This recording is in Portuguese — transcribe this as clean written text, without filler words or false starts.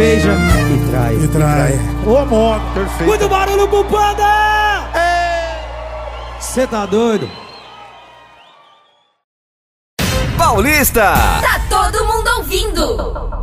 beija e trai. E trai. Ô, modo. Perfeito. Muito barulho pro Panda! Cê tá doido? Paulista. Tá todo mundo ouvindo.